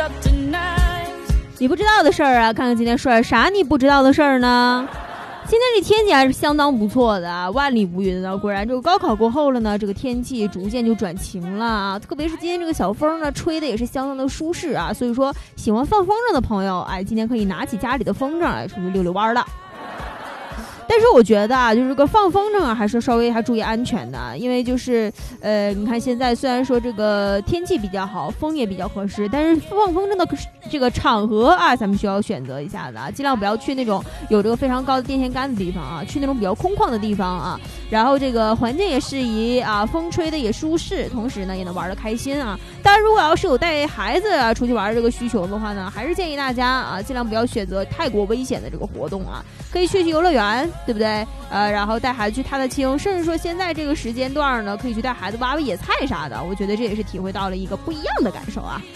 你不知道的事儿啊，看看今天说点啥你不知道的事儿呢？今天这天气还是相当不错的啊，万里无云的。果然这个高考过后了呢，这个天气逐渐就转晴了啊，特别是今天这个小风呢，吹的也是相当的舒适啊。所以说喜欢放风筝的朋友，哎，今天可以拿起家里的风筝来出去溜溜弯了。但是我觉得啊，就是这个放风筝啊，还是稍微还注意安全的，因为就是你看现在虽然说这个天气比较好，风也比较合适，但是放风筝的这个场合啊，咱们需要选择一下的，尽量不要去那种有这个非常高的电线杆的地方啊，去那种比较空旷的地方啊，然后这个环境也适宜啊，风吹的也舒适，同时呢也能玩得开心啊。当然，如果要是有带孩子啊出去玩这个需求的话呢，还是建议大家啊，尽量不要选择太过危险的这个活动啊，可以去游乐园。对不对？然后带孩子去踏踏青，甚至说现在这个时间段呢，可以去带孩子挖挖野菜啥的。我觉得这也是体会到了一个不一样的感受啊。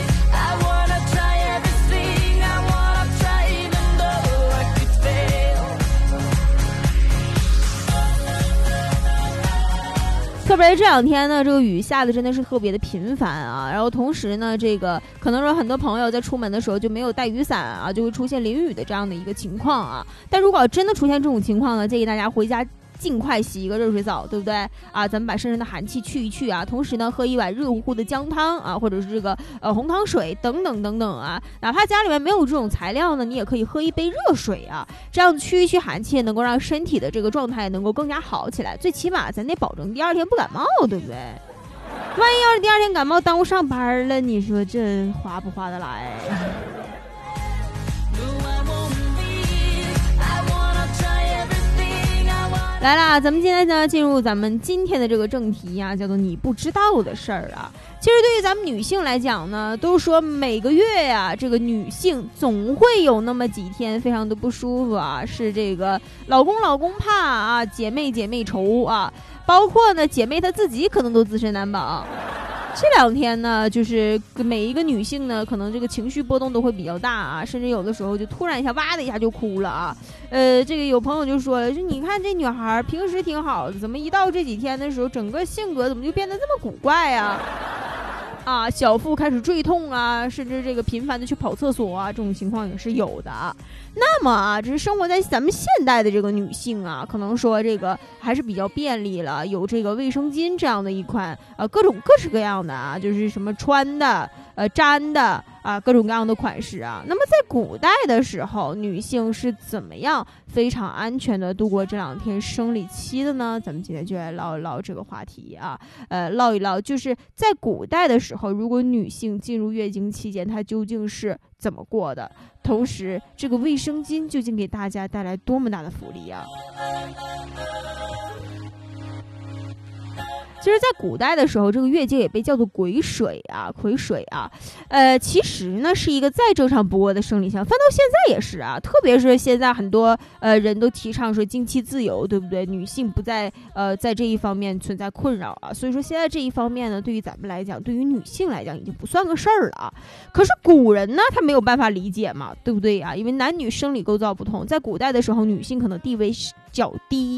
特别这两天呢，这个雨下的真的是特别的频繁啊，然后同时呢，这个可能说很多朋友在出门的时候就没有带雨伞啊，就会出现淋雨的这样的一个情况啊。但如果真的出现这种情况呢，建议大家回家尽快洗一个热水澡，对不对啊？咱们把身上的寒气去一去啊，同时呢，喝一碗热乎乎的姜汤啊，或者是这个红糖水等等等等啊。哪怕家里面没有这种材料呢，你也可以喝一杯热水啊，这样去一去寒气，能够让身体的这个状态能够更加好起来。最起码咱得保证第二天不感冒，对不对？万一要是第二天感冒耽误上班了，你说这划不划得来？来啦，咱们今天呢进入咱们今天的这个正题呀，叫做你不知道的事儿啊。其实对于咱们女性来讲呢，都说每个月呀，这个女性总会有那么几天非常的不舒服啊，是这个老公怕啊，姐妹愁啊，包括呢姐妹她自己可能都自身难保。这两天呢，就是每一个女性呢，可能这个情绪波动都会比较大啊，甚至有的时候就突然一下哇的一下就哭了啊。这个有朋友就说了，就你看这女孩平时挺好的，怎么一到这几天的时候，整个性格怎么就变得这么古怪啊？啊，小腹开始坠痛啊，甚至这个频繁的去跑厕所啊，这种情况也是有的啊。那么啊，只是生活在咱们现代的这个女性啊，可能说这个还是比较便利了，有这个卫生巾这样的一款各式各样的啊，就是什么穿的粘的啊，各种各样的款式啊。那么在古代的时候，女性是怎么样非常安全的度过这两天生理期的呢？咱们今天就来唠一唠这个话题啊，唠一唠就是在古代的时候，如果女性进入月经期间，她究竟是怎么过的？同时，这个卫生巾究竟给大家带来多么大的福利啊？其实在古代的时候，这个月经也被叫做癸水啊，其实呢是一个再正常不过的生理现象，放到现在也是啊，特别是现在很多人都提倡说经期自由，对不对？女性不再在这一方面存在困扰啊，所以说现在这一方面呢，对于咱们来讲，对于女性来讲已经不算个事儿了啊。可是古人呢，他没有办法理解嘛，对不对啊？因为男女生理构造不同，在古代的时候，女性可能地位较低